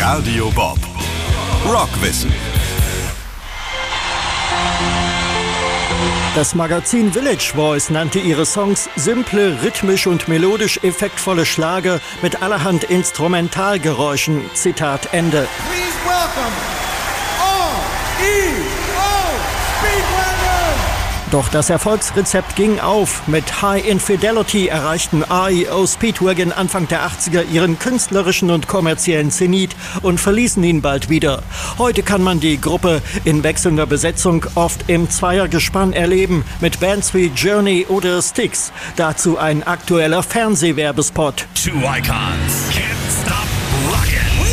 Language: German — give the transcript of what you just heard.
Radio Bob. Rockwissen. Das Magazin Village Voice nannte ihre Songs simple, rhythmisch und melodisch effektvolle Schlager mit allerhand Instrumentalgeräuschen. Zitat Ende. Please welcome REO Speedwagon! Doch das Erfolgsrezept ging auf. Mit High Infidelity erreichten REO Speedwagon Anfang der 80er ihren künstlerischen und kommerziellen Zenit und verließen ihn bald wieder. Heute kann man die Gruppe in wechselnder Besetzung oft im Zweiergespann erleben, mit Bands wie Journey oder Styx. Dazu ein aktueller Fernsehwerbespot. Two icons can't stop rocking.